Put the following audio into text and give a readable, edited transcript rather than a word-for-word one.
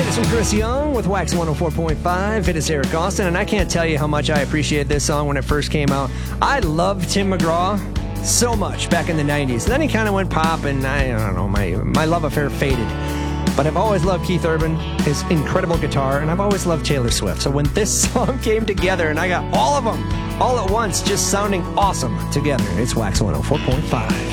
This is Chris Young with Wax 104.5. It is Eric Austin, and I can't tell you how much I appreciated this song when it first came out. I loved Tim McGraw so much back in the 90s. Then he kind of went pop, and I don't know, my love affair faded. But I've always loved Keith Urban, his incredible guitar, and I've always loved Taylor Swift. So when this song came together, and I got all of them all at once just sounding awesome together, it's Wax 104.5.